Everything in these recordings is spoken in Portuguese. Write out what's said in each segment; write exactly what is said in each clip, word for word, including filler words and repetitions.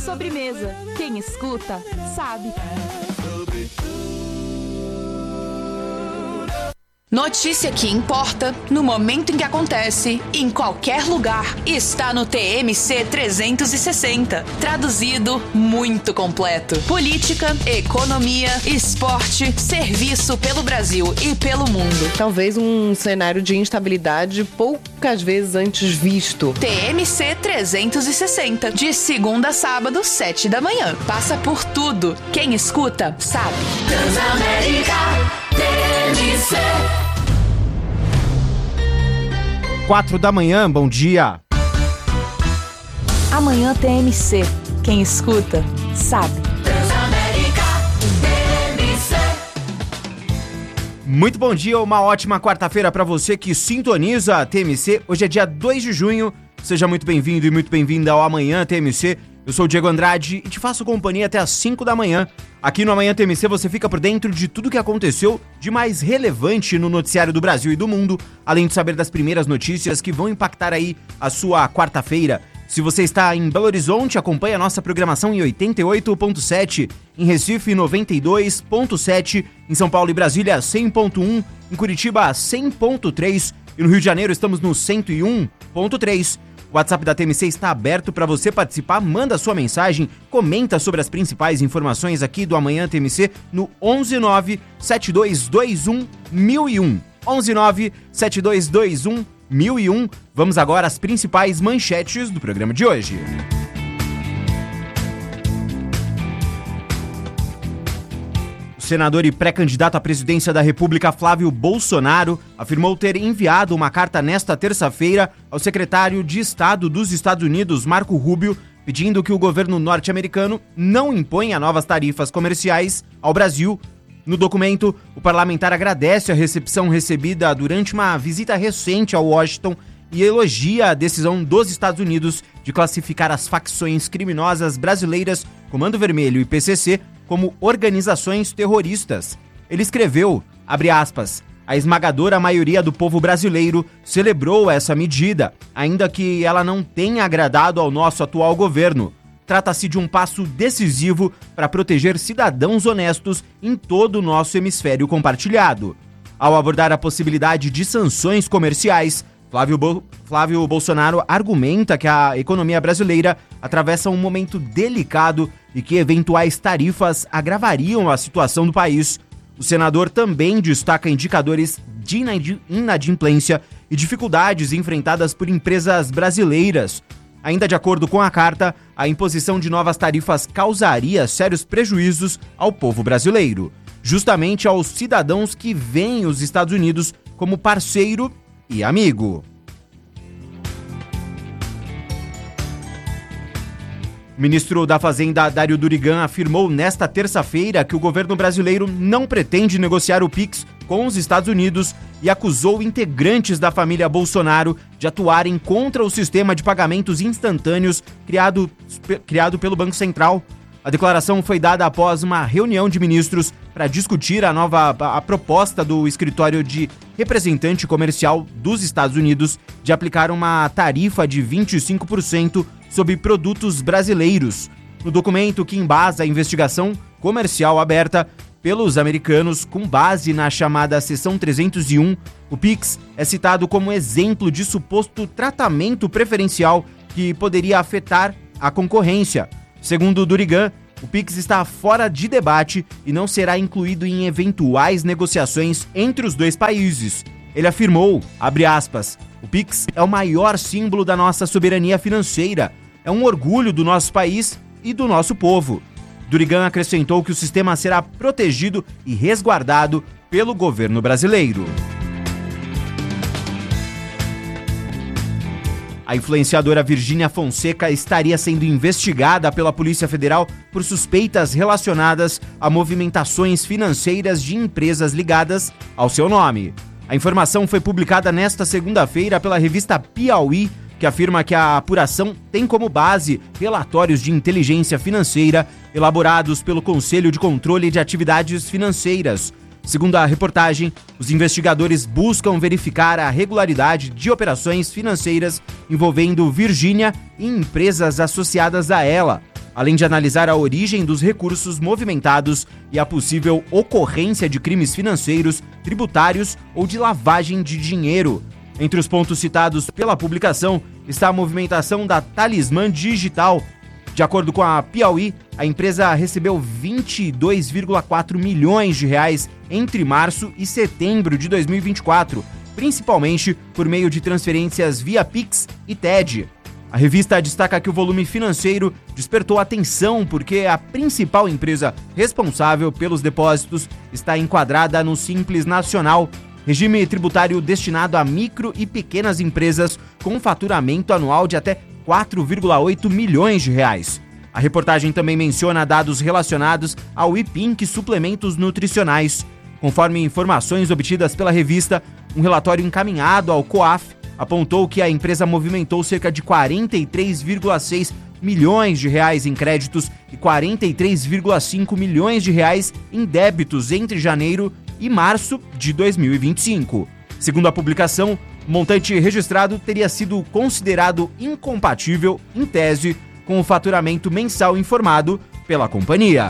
sobremesa. Quem escuta, sabe. Notícia que importa, no momento em que acontece, em qualquer lugar, está no T M C trezentos e sessenta. Traduzido, muito completo. Política, economia, esporte, serviço pelo Brasil e pelo mundo. Talvez um cenário de instabilidade poucas vezes antes visto. T M C trezentos e sessenta, de segunda a sábado, sete da manhã. Passa por tudo. Quem escuta, sabe. Transamérica T M C. Quatro da manhã, bom dia. Amanhã T M C. Quem escuta, sabe. Transamérica T M C. Muito bom dia, uma ótima quarta-feira para você que sintoniza a T M C. Hoje é dia dois de junho. Seja muito bem-vindo e muito bem-vinda ao Amanhã T M C. Eu sou o Diego Andrade e te faço companhia até às cinco da manhã. Aqui no Amanhã T M C você fica por dentro de tudo que aconteceu de mais relevante no noticiário do Brasil e do mundo, além de saber das primeiras notícias que vão impactar aí a sua quarta-feira. Se você está em Belo Horizonte, acompanhe a nossa programação em oitenta e oito ponto sete, em Recife noventa e dois ponto sete, em São Paulo e Brasília cem ponto um, em Curitiba cem ponto três e no Rio de Janeiro estamos no cento e um ponto três. O WhatsApp da T M C está aberto para você participar, manda sua mensagem, comenta sobre as principais informações aqui do Amanhã T M C no onze nove sete dois dois um mil e um. onze nove sete dois dois um mil e um. Vamos agora às principais manchetes do programa de hoje. O senador e pré-candidato à presidência da República, Flávio Bolsonaro, afirmou ter enviado uma carta nesta terça-feira ao secretário de Estado dos Estados Unidos, Marco Rubio, pedindo que o governo norte-americano não imponha novas tarifas comerciais ao Brasil. No documento, o parlamentar agradece a recepção recebida durante uma visita recente a Washington e elogia a decisão dos Estados Unidos de classificar as facções criminosas brasileiras, Comando Vermelho e P C C, como organizações terroristas. Ele escreveu, abre aspas, a esmagadora maioria do povo brasileiro celebrou essa medida, ainda que ela não tenha agradado ao nosso atual governo. Trata-se de um passo decisivo para proteger cidadãos honestos em todo o nosso hemisfério compartilhado. Ao abordar a possibilidade de sanções comerciais, Flávio, Bo- Flávio Bolsonaro argumenta que a economia brasileira atravessa um momento delicado e que eventuais tarifas agravariam a situação do país. O senador também destaca indicadores de inadimplência e dificuldades enfrentadas por empresas brasileiras. Ainda de acordo com a carta, a imposição de novas tarifas causaria sérios prejuízos ao povo brasileiro, justamente aos cidadãos que veem os Estados Unidos como parceiro e amigo. O ministro da Fazenda, Dário Durigan, afirmou nesta terça-feira que o governo brasileiro não pretende negociar o Pix com os Estados Unidos e acusou integrantes da família Bolsonaro de atuarem contra o sistema de pagamentos instantâneos criado, criado pelo Banco Central. A declaração foi dada após uma reunião de ministros para discutir a nova a proposta do escritório de representante comercial dos Estados Unidos de aplicar uma tarifa de vinte e cinco por cento sobre produtos brasileiros. No documento que embasa a investigação comercial aberta pelos americanos com base na chamada Seção trezentos e um, o Pix é citado como exemplo de suposto tratamento preferencial que poderia afetar a concorrência. Segundo Durigan, o Pix está fora de debate e não será incluído em eventuais negociações entre os dois países. Ele afirmou, abre aspas, o Pix é o maior símbolo da nossa soberania financeira, é um orgulho do nosso país e do nosso povo. Durigan acrescentou que o sistema será protegido e resguardado pelo governo brasileiro. A influenciadora Virgínia Fonseca estaria sendo investigada pela Polícia Federal por suspeitas relacionadas a movimentações financeiras de empresas ligadas ao seu nome. A informação foi publicada nesta segunda-feira pela revista Piauí, que afirma que a apuração tem como base relatórios de inteligência financeira elaborados pelo Conselho de Controle de Atividades Financeiras. Segundo a reportagem, os investigadores buscam verificar a regularidade de operações financeiras envolvendo Virgínia e empresas associadas a ela, além de analisar a origem dos recursos movimentados e a possível ocorrência de crimes financeiros, tributários ou de lavagem de dinheiro. Entre os pontos citados pela publicação está a movimentação da Talismã Digital. De acordo com a Piauí, a empresa recebeu vinte e dois vírgula quatro milhões de reais entre março e setembro de dois mil e vinte e quatro, principalmente por meio de transferências via Pix e T E D. A revista destaca que o volume financeiro despertou atenção porque a principal empresa responsável pelos depósitos está enquadrada no Simples Nacional, regime tributário destinado a micro e pequenas empresas com faturamento anual de até quatro vírgula oito milhões de reais. A reportagem também menciona dados relacionados ao I P I N C suplementos nutricionais. Conforme informações obtidas pela revista, um relatório encaminhado ao COAF apontou que a empresa movimentou cerca de quarenta e três vírgula seis milhões de reais em créditos e quarenta e três vírgula cinco milhões de reais em débitos entre janeiro e março de dois mil e vinte e cinco. Segundo a publicação, o montante registrado teria sido considerado incompatível, em tese, com o faturamento mensal informado pela companhia.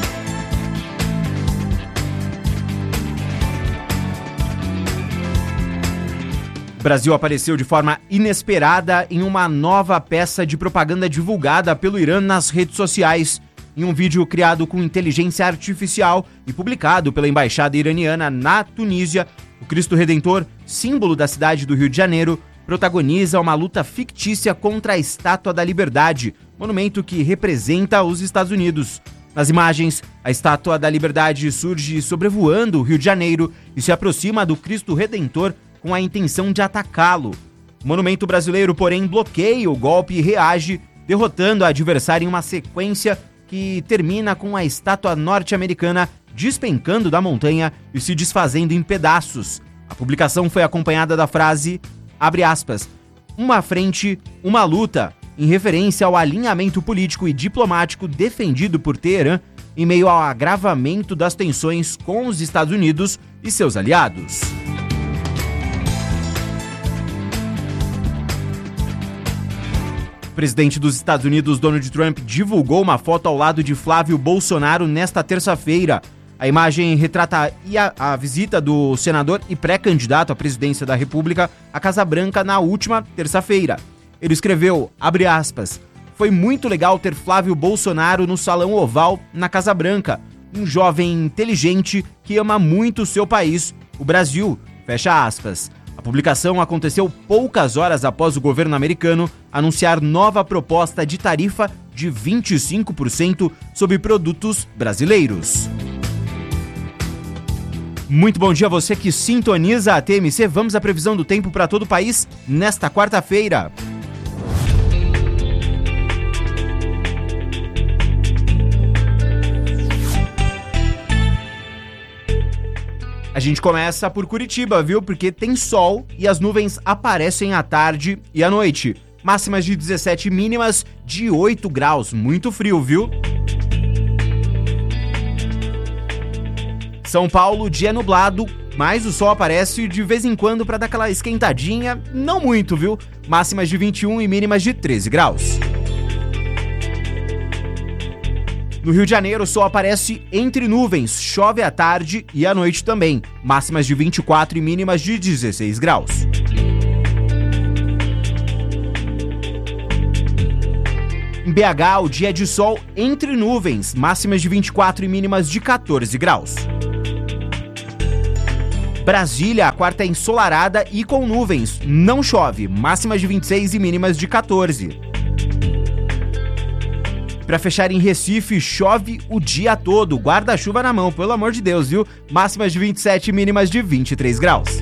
O Brasil apareceu de forma inesperada em uma nova peça de propaganda divulgada pelo Irã nas redes sociais. Em um vídeo criado com inteligência artificial e publicado pela Embaixada Iraniana na Tunísia, o Cristo Redentor, símbolo da cidade do Rio de Janeiro, protagoniza uma luta fictícia contra a Estátua da Liberdade, monumento que representa os Estados Unidos. Nas imagens, a Estátua da Liberdade surge sobrevoando o Rio de Janeiro e se aproxima do Cristo Redentor com a intenção de atacá-lo. O monumento brasileiro, porém, bloqueia o golpe e reage, derrotando o adversário em uma sequência que termina com a estátua norte-americana despencando da montanha e se desfazendo em pedaços. A publicação foi acompanhada da frase, abre aspas, uma frente, uma luta, em referência ao alinhamento político e diplomático defendido por Teherã em meio ao agravamento das tensões com os Estados Unidos e seus aliados. O presidente dos Estados Unidos, Donald Trump, divulgou uma foto ao lado de Flávio Bolsonaro nesta terça-feira. A imagem retrata a, a visita do senador e pré-candidato à presidência da República à Casa Branca na última terça-feira. Ele escreveu, abre aspas, foi muito legal ter Flávio Bolsonaro no Salão Oval na Casa Branca, um jovem inteligente que ama muito o seu país, o Brasil, fecha aspas. A publicação aconteceu poucas horas após o governo americano anunciar nova proposta de tarifa de vinte e cinco por cento sobre produtos brasileiros. Muito bom dia a você que sintoniza a T M C. Vamos à previsão do tempo para todo o país nesta quarta-feira. A gente começa por Curitiba, viu? Porque tem sol e as nuvens aparecem à tarde e à noite. Máximas de dezessete, mínimas de oito graus. Muito frio, viu? São Paulo, dia nublado, mas o sol aparece de vez em quando para dar aquela esquentadinha. Não muito, viu? Máximas de vinte e um e mínimas de treze graus. No Rio de Janeiro, o sol aparece entre nuvens, chove à tarde e à noite também. Máximas de vinte e quatro e mínimas de dezesseis graus. Em B H, o dia é de sol entre nuvens, máximas de vinte e quatro e mínimas de quatorze graus. Brasília, a quarta é ensolarada e com nuvens, não chove, máximas de vinte e seis e mínimas de quatorze. Para fechar em Recife, chove o dia todo, guarda-chuva na mão, pelo amor de Deus, viu? Máximas de vinte e sete e mínimas de vinte e três graus.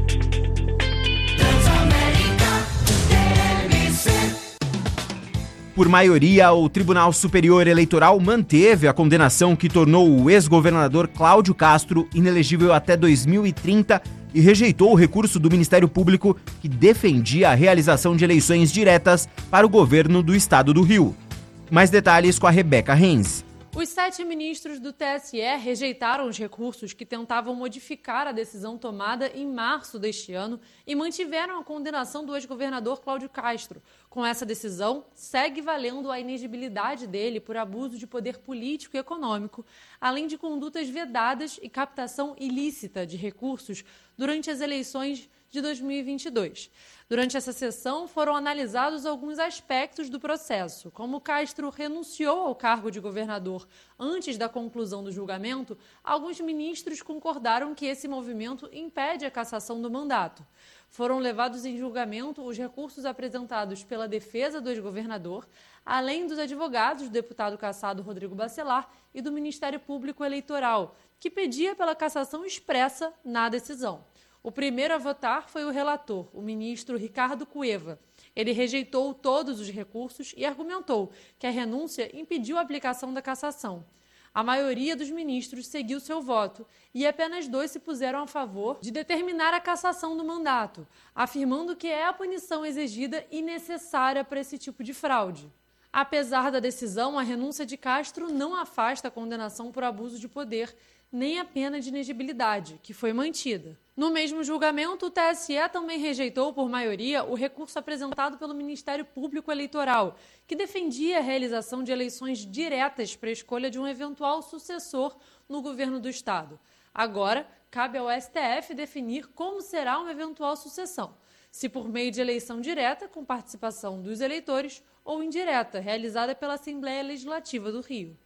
Por maioria, o Tribunal Superior Eleitoral manteve a condenação que tornou o ex-governador Cláudio Castro inelegível até dois mil e trinta e rejeitou o recurso do Ministério Público que defendia a realização de eleições diretas para o governo do estado do Rio. Mais detalhes com a Rebeca Renz. Os sete ministros do T S E rejeitaram os recursos que tentavam modificar a decisão tomada em março deste ano e mantiveram a condenação do ex-governador Cláudio Castro. Com essa decisão, segue valendo a inegibilidade dele por abuso de poder político e econômico, além de condutas vedadas e captação ilícita de recursos durante as eleições de dois mil e vinte e dois. Durante essa sessão, foram analisados alguns aspectos do processo. Como Castro renunciou ao cargo de governador antes da conclusão do julgamento, alguns ministros concordaram que esse movimento impede a cassação do mandato. Foram levados em julgamento os recursos apresentados pela defesa do ex-governador, além dos advogados do deputado cassado Rodrigo Bacelar e do Ministério Público Eleitoral, que pedia pela cassação expressa na decisão. O primeiro a votar foi o relator, o ministro Ricardo Cueva. Ele rejeitou todos os recursos e argumentou que a renúncia impediu a aplicação da cassação. A maioria dos ministros seguiu seu voto e apenas dois se puseram a favor de determinar a cassação do mandato, afirmando que é a punição exigida e necessária para esse tipo de fraude. Apesar da decisão, a renúncia de Castro não afasta a condenação por abuso de poder, nem a pena de inegibilidade, que foi mantida. No mesmo julgamento, o T S E também rejeitou por maioria o recurso apresentado pelo Ministério Público Eleitoral, que defendia a realização de eleições diretas para a escolha de um eventual sucessor no governo do Estado. Agora, cabe ao S T F definir como será uma eventual sucessão, se por meio de eleição direta, com participação dos eleitores, ou indireta, realizada pela Assembleia Legislativa do Rio.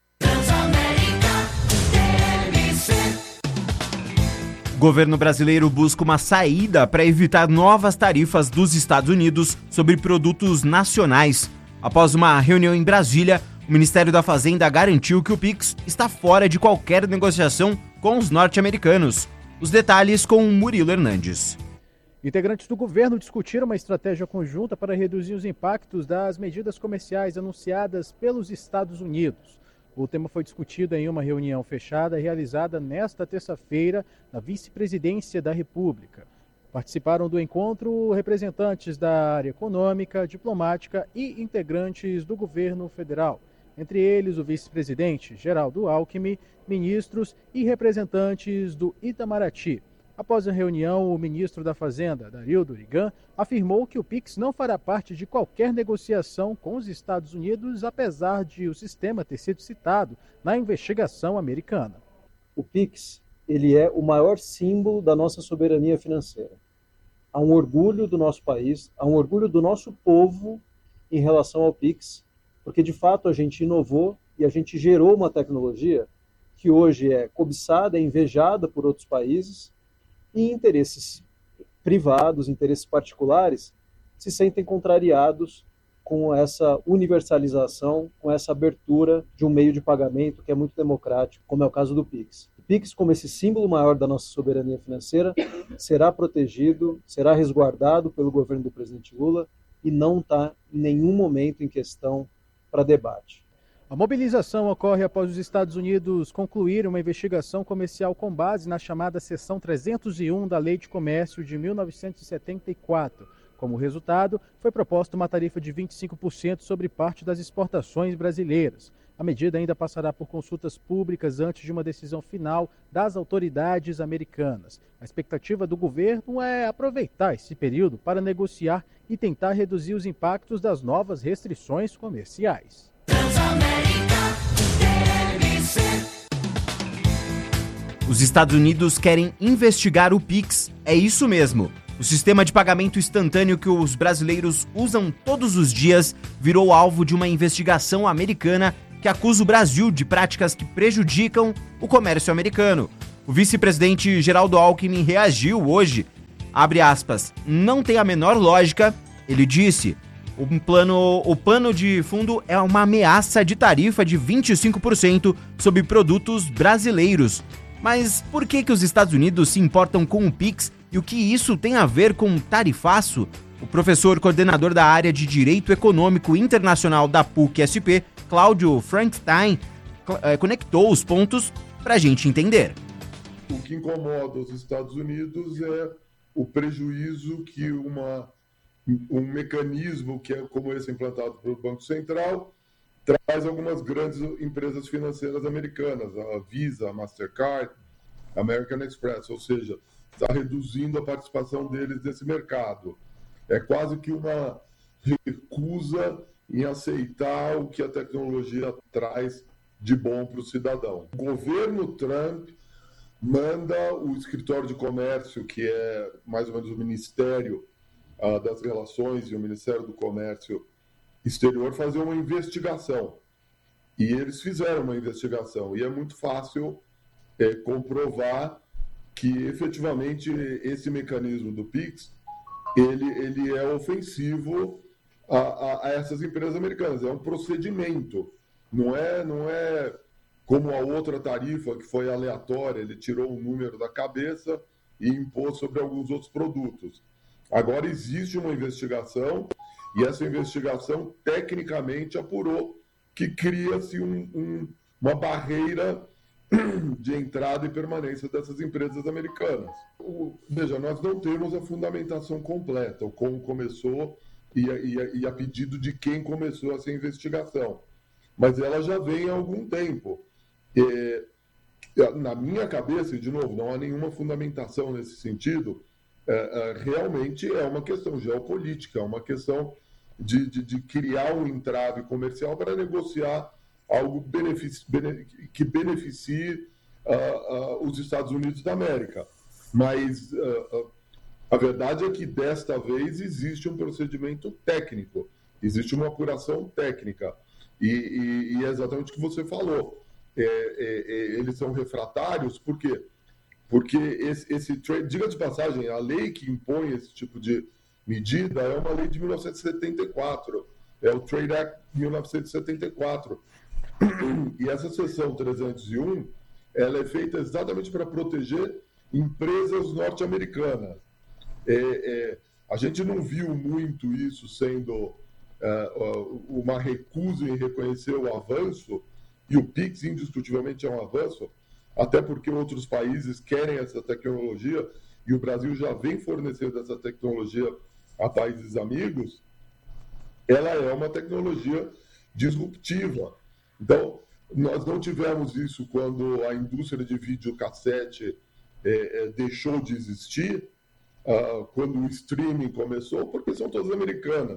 O governo brasileiro busca uma saída para evitar novas tarifas dos Estados Unidos sobre produtos nacionais. Após uma reunião em Brasília, o Ministério da Fazenda garantiu que o Pix está fora de qualquer negociação com os norte-americanos. Os detalhes com Murilo Hernandes. Integrantes do governo discutiram uma estratégia conjunta para reduzir os impactos das medidas comerciais anunciadas pelos Estados Unidos. O tema foi discutido em uma reunião fechada realizada nesta terça-feira na Vice-Presidência da República. Participaram do encontro representantes da área econômica, diplomática e integrantes do governo federal. Entre eles, o vice-presidente Geraldo Alckmin, ministros e representantes do Itamaraty. Após a reunião, o ministro da Fazenda, Dario Durigan, afirmou que o Pix não fará parte de qualquer negociação com os Estados Unidos, apesar de o sistema ter sido citado na investigação americana. O Pix, ele é o maior símbolo da nossa soberania financeira. Há um orgulho do nosso país, há um orgulho do nosso povo em relação ao Pix, porque de fato a gente inovou e a gente gerou uma tecnologia que hoje é cobiçada, é invejada por outros países, e interesses privados, interesses particulares, se sentem contrariados com essa universalização, com essa abertura de um meio de pagamento que é muito democrático, como é o caso do Pix. O Pix, como esse símbolo maior da nossa soberania financeira, será protegido, será resguardado pelo governo do presidente Lula e não está em nenhum momento em questão para debate. A mobilização ocorre após os Estados Unidos concluírem uma investigação comercial com base na chamada Seção trezentos e um da Lei de Comércio de mil novecentos e setenta e quatro. Como resultado, foi proposta uma tarifa de vinte e cinco por cento sobre parte das exportações brasileiras. A medida ainda passará por consultas públicas antes de uma decisão final das autoridades americanas. A expectativa do governo é aproveitar esse período para negociar e tentar reduzir os impactos das novas restrições comerciais. Os Estados Unidos querem investigar o Pix. É isso mesmo. O sistema de pagamento instantâneo que os brasileiros usam todos os dias virou alvo de uma investigação americana que acusa o Brasil de práticas que prejudicam o comércio americano. O vice-presidente Geraldo Alckmin reagiu hoje, abre aspas, não tem a menor lógica, ele disse, o plano, o pano de fundo é uma ameaça de tarifa de vinte e cinco por cento sobre produtos brasileiros. Mas por que que os Estados Unidos se importam com o Pix e o que isso tem a ver com tarifaço? O professor coordenador da área de Direito Econômico Internacional da P U C-S P, Cláudio Frankenstein, conectou os pontos para a gente entender. O que incomoda os Estados Unidos é o prejuízo que uma, um mecanismo que é como esse implantado pelo Banco Central traz algumas grandes empresas financeiras americanas, a Visa, a Mastercard, a American Express, ou seja, está reduzindo a participação deles nesse mercado. É quase que uma recusa em aceitar o que a tecnologia traz de bom para o cidadão. O governo Trump manda o escritório de comércio, que é mais ou menos o Ministério uh, das Relações e o Ministério do Comércio Exterior, fazer uma investigação. E eles fizeram uma investigação. E é muito fácil é, comprovar que, efetivamente, esse mecanismo do Pix, ele, ele é ofensivo a, a, a essas empresas americanas. É um procedimento. Não é, não é como a outra tarifa que foi aleatória, ele tirou um número da cabeça e impôs sobre alguns outros produtos. Agora existe uma investigação e essa investigação tecnicamente apurou que cria-se um, um, uma barreira de entrada e permanência dessas empresas americanas. O, veja, nós não temos a fundamentação completa, o como começou e a, e, a, e a pedido de quem começou essa investigação. Mas ela já vem há algum tempo. É, na minha cabeça, e de novo, não há nenhuma fundamentação nesse sentido, é, é, realmente é uma questão geopolítica, é uma questão de, de, de criar um entrave comercial para negociar algo benefici, bene, que beneficie uh, uh, os Estados Unidos da América. Mas uh, uh, a verdade é que desta vez existe um procedimento técnico, existe uma apuração técnica. E, e, e é exatamente o que você falou. É, é, é, eles são refratários, por quê? Porque esse, esse trade, diga de passagem, a lei que impõe esse tipo de medida é uma lei de mil novecentos e setenta e quatro, é o Trade Act de mil novecentos e setenta e quatro. E essa seção trezentos e um, ela é feita exatamente para proteger empresas norte-americanas. É, é, a gente não viu muito isso sendo uh, uma recusa em reconhecer o avanço, e o Pix indiscutivelmente é um avanço, até porque outros países querem essa tecnologia e o Brasil já vem fornecendo essa tecnologia a países amigos. Ela é uma tecnologia disruptiva. Então, nós não tivemos isso quando a indústria de videocassete é, é, deixou de existir, uh, quando o streaming começou, porque são todas americanas.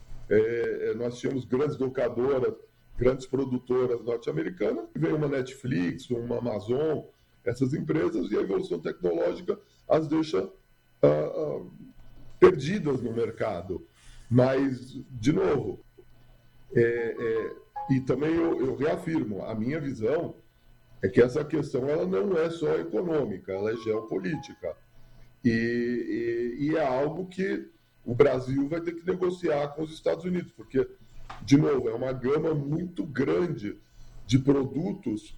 É, nós tínhamos grandes locadoras, grandes produtoras norte-americanas, veio uma Netflix, uma Amazon, essas empresas, e a evolução tecnológica as deixa uh, uh, perdidas no mercado. Mas, de novo, é, é, e também eu, eu reafirmo, a minha visão é que essa questão ela não é só econômica, ela é geopolítica. E, e, e é algo que o Brasil vai ter que negociar com os Estados Unidos, porque, de novo, é uma gama muito grande de produtos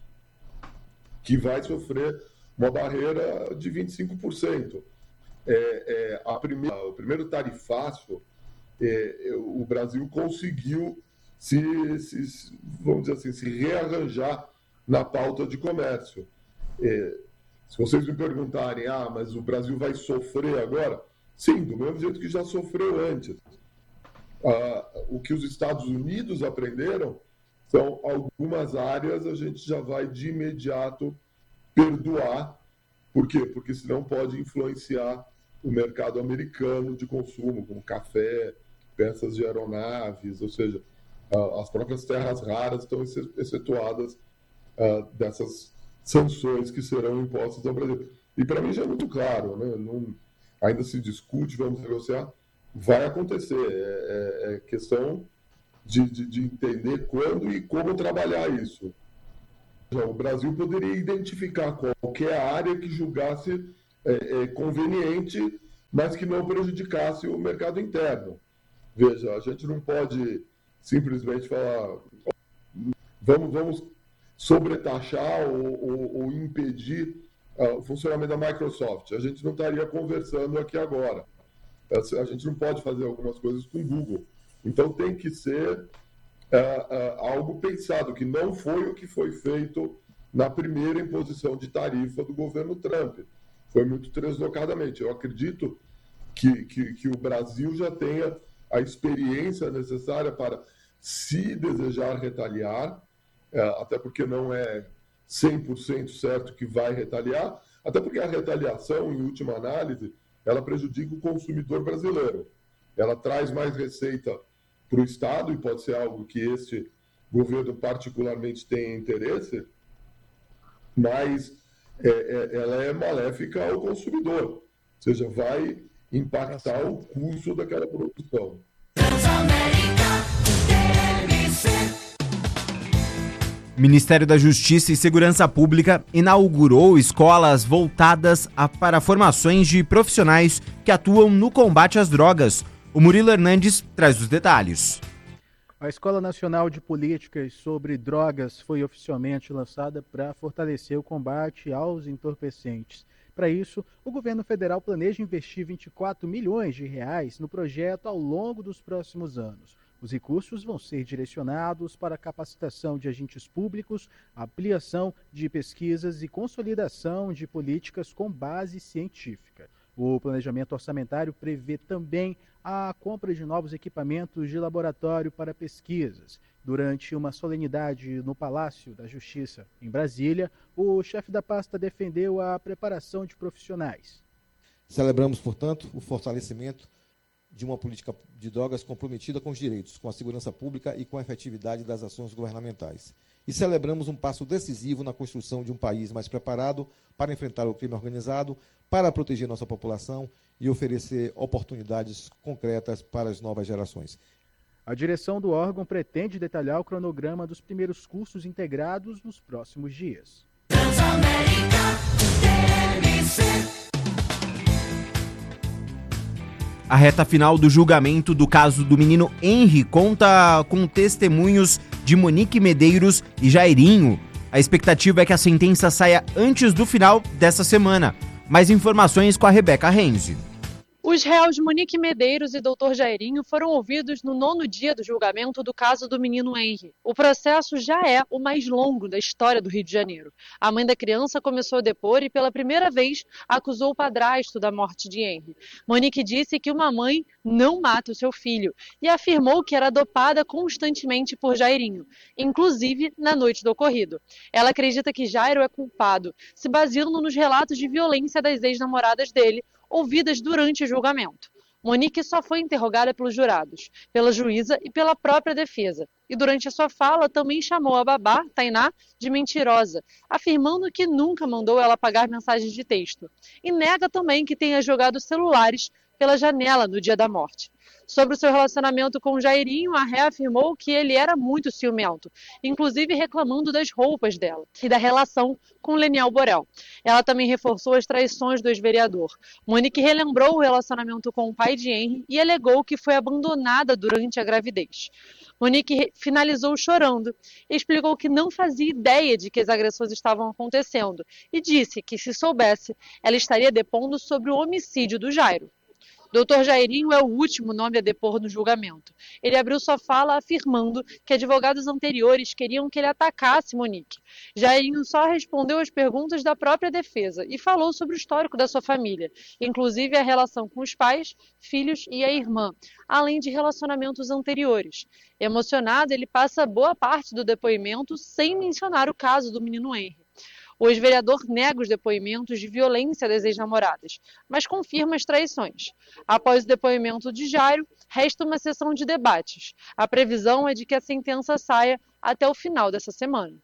que vai sofrer uma barreira de vinte e cinco por cento. É, é, a primeira, o primeiro tarifácio, é, é, o Brasil conseguiu se, se, vamos dizer assim, se rearranjar na pauta de comércio. É, se vocês me perguntarem, ah, mas o Brasil vai sofrer agora? Sim, do mesmo jeito que já sofreu antes. Ah, o que os Estados Unidos aprenderam são algumas áreas a gente já vai de imediato perdoar. Por quê? Porque senão pode influenciar o mercado americano de consumo, como café, peças de aeronaves, ou seja, ah, as próprias terras raras estão excetuadas ah, dessas sanções que serão impostas ao Brasil. E para mim já é muito claro, né? Não, ainda se discute, vamos negociar, vai acontecer. É, é, é questão de, de, de entender quando e como trabalhar isso. O Brasil poderia identificar qualquer área que julgasse é, é, conveniente, mas que não prejudicasse o mercado interno. Veja, a gente não pode simplesmente falar vamos, vamos sobretaxar ou, ou, ou impedir uh, o funcionamento da Microsoft. A gente não estaria conversando aqui agora. A gente não pode fazer algumas coisas com o Google. Então tem que ser uh, uh, algo pensado, que não foi o que foi feito na primeira imposição de tarifa do governo Trump. Foi muito deslocadamente. Eu acredito que, que, que o Brasil já tenha a experiência necessária para se desejar retaliar, é, até porque não é cem por cento certo que vai retaliar, até porque a retaliação, em última análise, ela prejudica o consumidor brasileiro. Ela traz mais receita para o Estado, e pode ser algo que este governo particularmente tem interesse, mas é, é, ela é maléfica ao consumidor, ou seja, vai impactar o custo daquela produção. O Ministério da Justiça e Segurança Pública inaugurou escolas voltadas a, para formações de profissionais que atuam no combate às drogas. O Murilo Hernandes traz os detalhes. A Escola Nacional de Políticas sobre Drogas foi oficialmente lançada para fortalecer o combate aos entorpecentes. Para isso, o governo federal planeja investir vinte e quatro milhões de reais no projeto ao longo dos próximos anos. Os recursos vão ser direcionados para a capacitação de agentes públicos, ampliação de pesquisas e consolidação de políticas com base científica. O planejamento orçamentário prevê também a compra de novos equipamentos de laboratório para pesquisas. Durante uma solenidade no Palácio da Justiça, em Brasília, o chefe da pasta defendeu a preparação de profissionais. Celebramos, portanto, o fortalecimento de uma política de drogas comprometida com os direitos, com a segurança pública e com a efetividade das ações governamentais. E celebramos um passo decisivo na construção de um país mais preparado para enfrentar o crime organizado, para proteger nossa população e oferecer oportunidades concretas para as novas gerações. A direção do órgão pretende detalhar o cronograma dos primeiros cursos integrados nos próximos dias. A reta final do julgamento do caso do menino Henry conta com testemunhos de Monique Medeiros e Jairinho. A expectativa é que a sentença saia antes do final dessa semana. Mais informações com a Rebeca Renzi. Os réus Monique Medeiros e doutor Jairinho foram ouvidos no nono dia do julgamento do caso do menino Henry. O processo já é o mais longo da história do Rio de Janeiro. A mãe da criança começou a depor e, pela primeira vez, acusou o padrasto da morte de Henry. Monique disse que uma mãe não mata o seu filho e afirmou que era dopada constantemente por Jairinho, inclusive na noite do ocorrido. Ela acredita que Jairo é culpado, se baseando nos relatos de violência das ex-namoradas dele, ouvidas durante o julgamento. Monique só foi interrogada pelos jurados, pela juíza e pela própria defesa. E durante a sua fala também chamou a babá, Tainá, de mentirosa, afirmando que nunca mandou ela apagar mensagens de texto. E nega também que tenha jogado celulares pela janela no dia da morte. Sobre o seu relacionamento com Jairinho, a ré afirmou que ele era muito ciumento, inclusive reclamando das roupas dela e da relação com Leniel Borel. Ela também reforçou as traições do ex-vereador. Monique relembrou o relacionamento com o pai de Henry e alegou que foi abandonada durante a gravidez. Monique finalizou chorando e explicou que não fazia ideia de que as agressões estavam acontecendo e disse que, se soubesse, ela estaria depondo sobre o homicídio do Jairo. doutor Jairinho é o último nome a depor no julgamento. Ele abriu sua fala afirmando que advogados anteriores queriam que ele atacasse Monique. Jairinho só respondeu às perguntas da própria defesa e falou sobre o histórico da sua família, inclusive a relação com os pais, filhos e a irmã, além de relacionamentos anteriores. Emocionado, ele passa boa parte do depoimento sem mencionar o caso do menino Henry. O ex-vereador nega os depoimentos de violência das ex-namoradas, mas confirma as traições. Após o depoimento de Jairo, resta uma sessão de debates. A previsão é de que a sentença saia até o final dessa semana.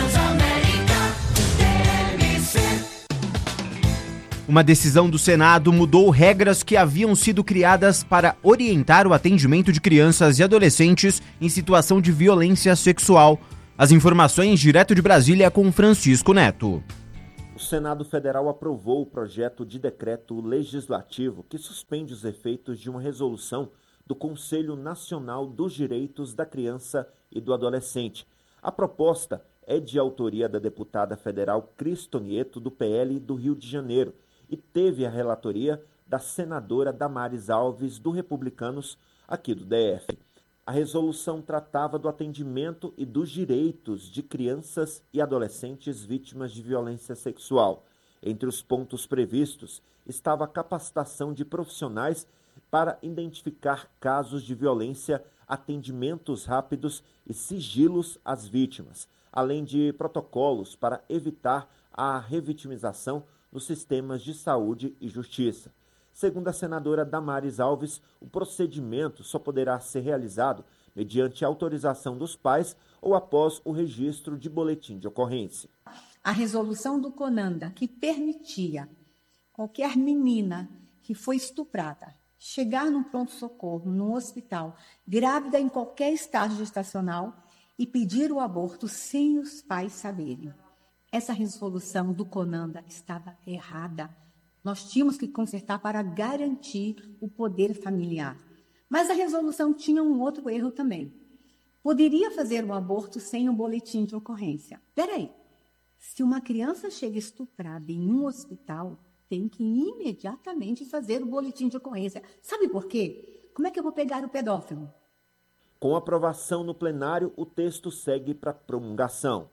Uma decisão do Senado mudou regras que haviam sido criadas para orientar o atendimento de crianças e adolescentes em situação de violência sexual. As informações direto de Brasília com Francisco Neto. O Senado Federal aprovou o projeto de decreto legislativo que suspende os efeitos de uma resolução do Conselho Nacional dos Direitos da Criança e do Adolescente. A proposta é de autoria da deputada federal Cristo Nieto, do P L do Rio de Janeiro, e teve a relatoria da senadora Damares Alves, do Republicanos, aqui do D F. A resolução tratava do atendimento e dos direitos de crianças e adolescentes vítimas de violência sexual. Entre os pontos previstos estava a capacitação de profissionais para identificar casos de violência, atendimentos rápidos e sigilos às vítimas, além de protocolos para evitar a revitimização nos sistemas de saúde e justiça. Segundo a senadora Damares Alves, o procedimento só poderá ser realizado mediante autorização dos pais ou após o registro de boletim de ocorrência. A resolução do CONANDA, que permitia qualquer menina que foi estuprada chegar num pronto-socorro, num hospital, grávida em qualquer estágio gestacional e pedir o aborto sem os pais saberem. Essa resolução do CONANDA estava errada. Nós tínhamos que consertar para garantir o poder familiar. Mas a resolução tinha um outro erro também. Poderia fazer um aborto sem um boletim de ocorrência. Peraí, se uma criança chega estuprada em um hospital, tem que imediatamente fazer o boletim de ocorrência. Sabe por quê? Como é que eu vou pegar o pedófilo? Com aprovação no plenário, o texto segue para promulgação.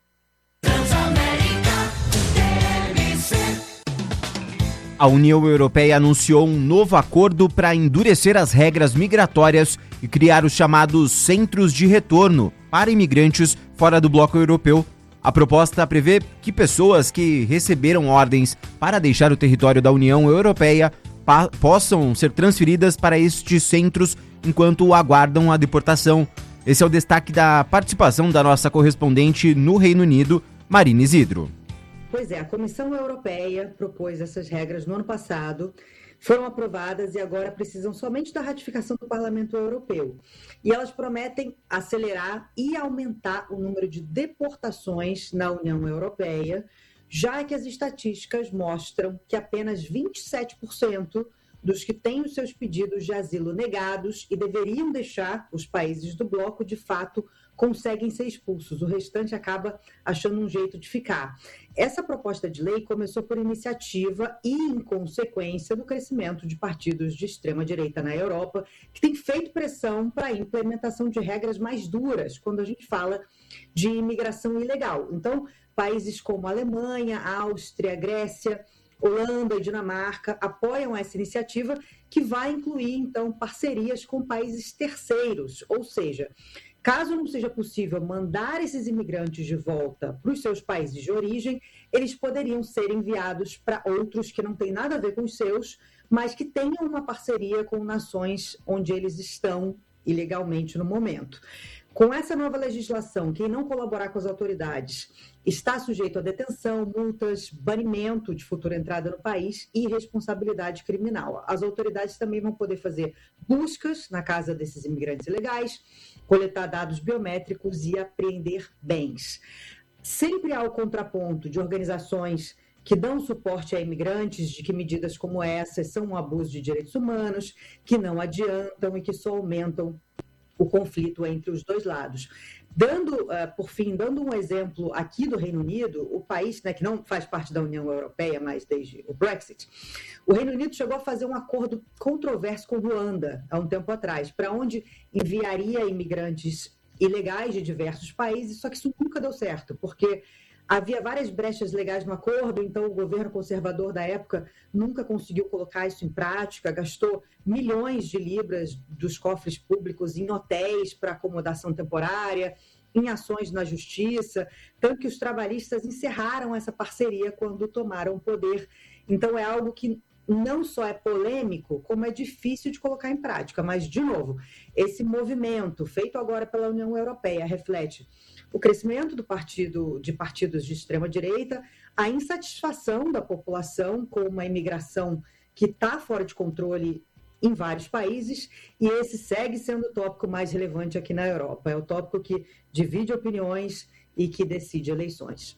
A União Europeia anunciou um novo acordo para endurecer as regras migratórias e criar os chamados centros de retorno para imigrantes fora do bloco europeu. A proposta prevê que pessoas que receberam ordens para deixar o território da União Europeia pa- possam ser transferidas para estes centros enquanto aguardam a deportação. Esse é o destaque da participação da nossa correspondente no Reino Unido, Marina Isidro. Pois é, a Comissão Europeia propôs essas regras no ano passado, foram aprovadas e agora precisam somente da ratificação do Parlamento Europeu. E elas prometem acelerar e aumentar o número de deportações na União Europeia, já que as estatísticas mostram que apenas vinte e sete por cento dos que têm os seus pedidos de asilo negados e deveriam deixar os países do bloco, de fato, conseguem ser expulsos. O restante acaba achando um jeito de ficar. Essa proposta de lei começou por iniciativa e em consequência do crescimento de partidos de extrema-direita na Europa, que tem feito pressão para a implementação de regras mais duras quando a gente fala de imigração ilegal. Então, países como Alemanha, Áustria, Grécia, Holanda e Dinamarca apoiam essa iniciativa, que vai incluir, então, parcerias com países terceiros, ou seja, caso não seja possível mandar esses imigrantes de volta para os seus países de origem, eles poderiam ser enviados para outros que não têm nada a ver com os seus, mas que tenham uma parceria com nações onde eles estão ilegalmente no momento. Com essa nova legislação, quem não colaborar com as autoridades está sujeito a detenção, multas, banimento de futura entrada no país e responsabilidade criminal. As autoridades também vão poder fazer buscas na casa desses imigrantes ilegais, coletar dados biométricos e apreender bens. Sempre há o contraponto de organizações que dão suporte a imigrantes, de que medidas como essas são um abuso de direitos humanos, que não adiantam e que só aumentam o conflito entre os dois lados. Dando, uh, por fim, dando um exemplo aqui do Reino Unido, o país, né, que não faz parte da União Europeia, mas desde o Brexit, o Reino Unido chegou a fazer um acordo controverso com Ruanda, há um tempo atrás, para onde enviaria imigrantes ilegais de diversos países, só que isso nunca deu certo, porque havia várias brechas legais no acordo, então o governo conservador da época nunca conseguiu colocar isso em prática, gastou milhões de libras dos cofres públicos em hotéis para acomodação temporária, em ações na justiça, tanto que os trabalhistas encerraram essa parceria quando tomaram o poder. Então é algo que não só é polêmico, como é difícil de colocar em prática. Mas, de novo, esse movimento feito agora pela União Europeia reflete o crescimento do partido, de partidos de extrema-direita, a insatisfação da população com uma imigração que está fora de controle em vários países, e esse segue sendo o tópico mais relevante aqui na Europa. É o tópico que divide opiniões e que decide eleições.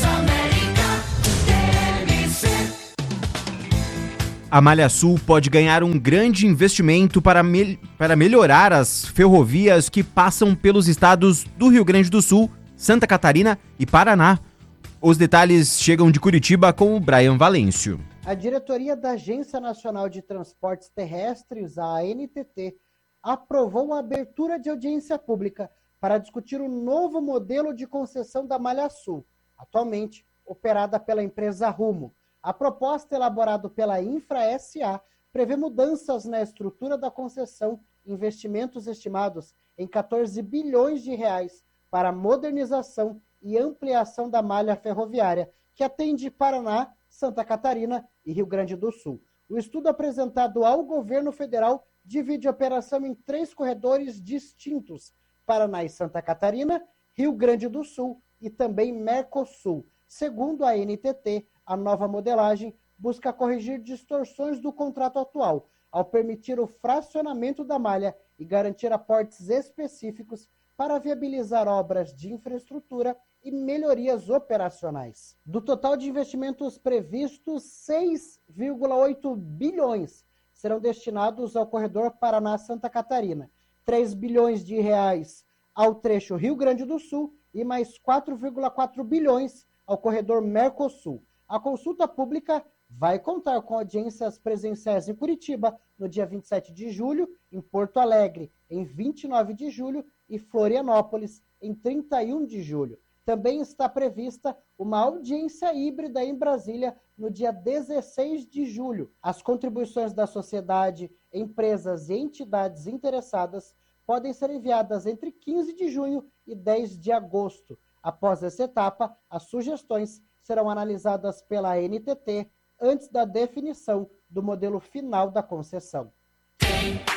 A Malha Sul pode ganhar um grande investimento para, me- para melhorar as ferrovias que passam pelos estados do Rio Grande do Sul, Santa Catarina e Paraná. Os detalhes chegam de Curitiba com o Brian Valêncio. A diretoria da Agência Nacional de Transportes Terrestres, a A N T T, aprovou a abertura de audiência pública para discutir o novo modelo de concessão da Malha Sul, atualmente operada pela empresa Rumo. A proposta elaborada pela Infra S A prevê mudanças na estrutura da concessão investimentos estimados em quatorze bilhões de reais para a modernização e ampliação da malha ferroviária, que atende Paraná, Santa Catarina e Rio Grande do Sul. O estudo apresentado ao governo federal divide a operação em três corredores distintos: Paraná e Santa Catarina, Rio Grande do Sul e também Mercosul. Segundo a N T T, a nova modelagem busca corrigir distorções do contrato atual, ao permitir o fracionamento da malha e garantir aportes específicos para viabilizar obras de infraestrutura e melhorias operacionais. Do total de investimentos previstos, seis vírgula oito bilhões serão destinados ao corredor Paraná-Santa Catarina, três bilhões de reais ao trecho Rio Grande do Sul e mais quatro vírgula quatro bilhões ao corredor Mercosul. A consulta pública vai contar com audiências presenciais em Curitiba no dia vinte e sete de julho, em Porto Alegre em vinte e nove de julho e Florianópolis em trinta e um de julho. Também está prevista uma audiência híbrida em Brasília no dia dezesseis de julho. As contribuições da sociedade, empresas e entidades interessadas podem ser enviadas entre quinze de junho e dez de agosto. Após essa etapa, as sugestões serão analisadas pela N T T antes da definição do modelo final da concessão.